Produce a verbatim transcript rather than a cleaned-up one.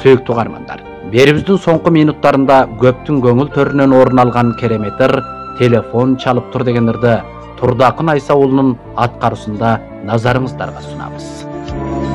Сүйүктүү каармандар, берибиздин соңку минуттарында көптүн көңүл төрүнөн орун алган кереметир телефон чалып тур деген ырды Турдакын Айса уулунун аткаруусунда назарыңыздарга сунабыз.